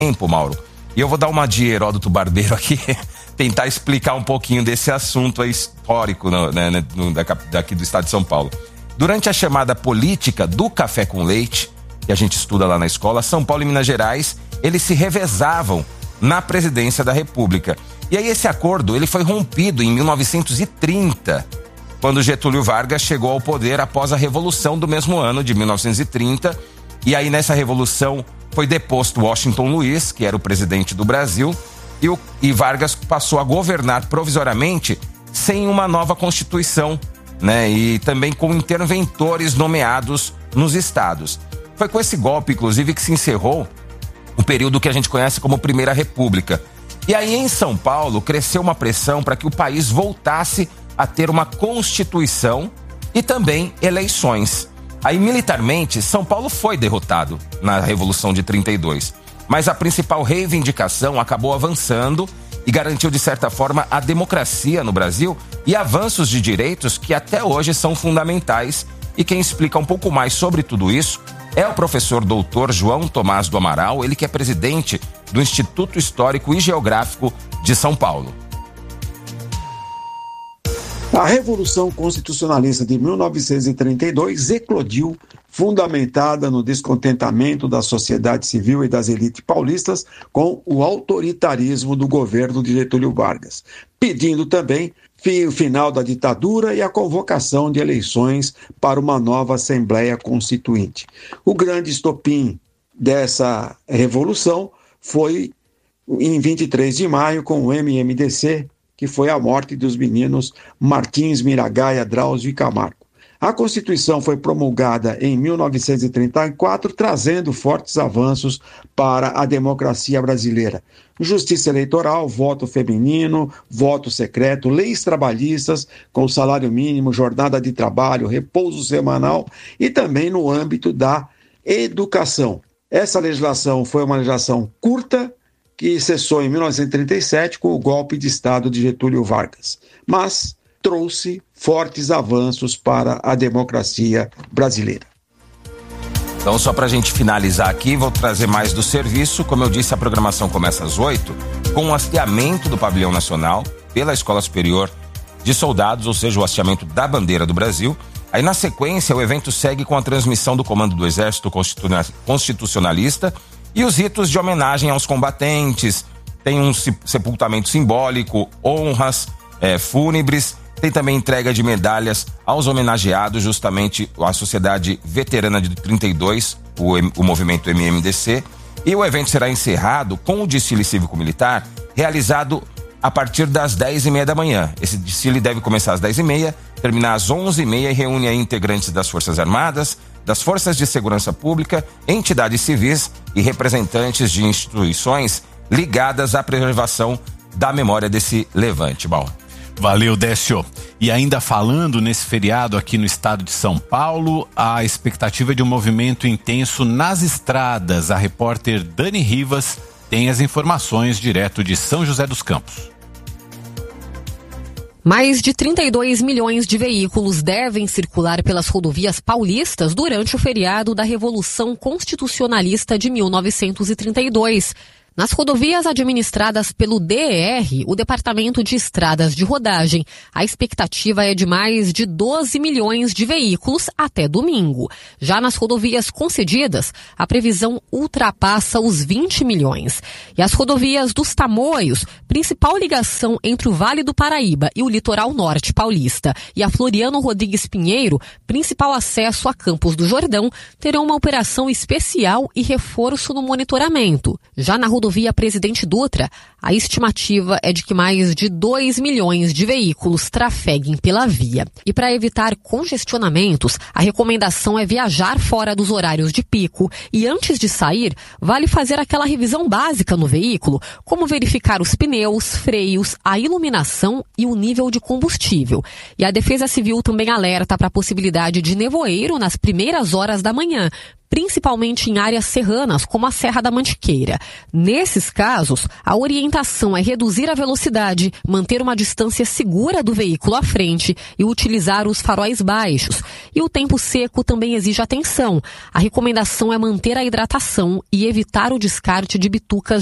tempo, Mauro. E eu vou dar uma de Heródoto Barbeiro aqui, tentar explicar um pouquinho desse assunto histórico daqui do estado de São Paulo. Durante a chamada política do café com leite, que a gente estuda lá na escola, São Paulo e Minas Gerais, eles se revezavam na presidência da República. E aí esse acordo ele foi rompido em 1930, quando Getúlio Vargas chegou ao poder após a Revolução do mesmo ano, de 1930. E aí nessa Revolução foi deposto Washington Luiz, que era o presidente do Brasil, e Vargas passou a governar provisoriamente sem uma nova Constituição, né? E também com interventores nomeados nos estados. Foi com esse golpe, inclusive, que se encerrou o período que a gente conhece como Primeira República. E aí em São Paulo cresceu uma pressão para que o país voltasse a ter uma Constituição e também eleições. Aí militarmente, São Paulo foi derrotado na Revolução de 32, mas a principal reivindicação acabou avançando e garantiu de certa forma a democracia no Brasil e avanços de direitos que até hoje são fundamentais. E quem explica um pouco mais sobre tudo isso é o professor doutor João Tomás do Amaral, ele que é presidente do Instituto Histórico e Geográfico de São Paulo. A Revolução Constitucionalista de 1932 eclodiu, fundamentada no descontentamento da sociedade civil e das elites paulistas com o autoritarismo do governo de Getúlio Vargas, pedindo também o final da ditadura e a convocação de eleições para uma nova Assembleia Constituinte. O grande estopim dessa revolução foi em 23 de maio com o MMDC, que foi a morte dos meninos Martins, Miragaia, Drauzio e Camargo. A Constituição foi promulgada em 1934, trazendo fortes avanços para a democracia brasileira. Justiça eleitoral, voto feminino, voto secreto, leis trabalhistas com salário mínimo, jornada de trabalho, repouso semanal e também no âmbito da educação. Essa legislação foi uma legislação curta, que cessou em 1937 com o golpe de Estado de Getúlio Vargas, mas trouxe fortes avanços para a democracia brasileira. Então, só para a gente finalizar aqui, vou trazer mais do serviço. Como eu disse, a programação começa às 8, com o hasteamento do Pavilhão Nacional pela Escola Superior de Soldados, ou seja, o hasteamento da bandeira do Brasil. Aí, na sequência, o evento segue com a transmissão do Comando do Exército Constitucionalista e os ritos de homenagem aos combatentes. Tem um sepultamento simbólico, honras fúnebres, tem também entrega de medalhas aos homenageados, justamente a Sociedade Veterana de 32, o movimento MMDC, e o evento será encerrado com o desfile cívico-militar, realizado a partir das 10h30 da manhã. Esse desfile deve começar às 10h30, terminar às 11h30 e reúne aí integrantes das Forças Armadas, das Forças de Segurança Pública, entidades civis e representantes de instituições ligadas à preservação da memória desse levante. Bom. Valeu, Décio. E ainda falando nesse feriado aqui no estado de São Paulo, a expectativa é de um movimento intenso nas estradas. A repórter Dani Rivas tem as informações direto de São José dos Campos. Mais de 32 milhões de veículos devem circular pelas rodovias paulistas durante o feriado da Revolução Constitucionalista de 1932. Nas rodovias administradas pelo DER, o Departamento de Estradas de Rodagem, a expectativa é de mais de 12 milhões de veículos até domingo. Já nas rodovias concedidas, a previsão ultrapassa os 20 milhões. E as rodovias dos Tamoios, principal ligação entre o Vale do Paraíba e o litoral norte paulista, e a Floriano Rodrigues Pinheiro, principal acesso a Campos do Jordão, terão uma operação especial e reforço no monitoramento. Já na rodovia Presidente Dutra, a estimativa é de que mais de 2 milhões de veículos trafeguem pela via. E para evitar congestionamentos, a recomendação é viajar fora dos horários de pico e antes de sair, vale fazer aquela revisão básica no veículo, como verificar os pneus, freios, a iluminação e o nível de combustível. E a Defesa Civil também alerta para a possibilidade de nevoeiro nas primeiras horas da manhã, principalmente em áreas serranas, como a Serra da Mantiqueira. Nesses casos, a orientação orientação é reduzir a velocidade, manter uma distância segura do veículo à frente e utilizar os faróis baixos. E o tempo seco também exige atenção. A recomendação é manter a hidratação e evitar o descarte de bitucas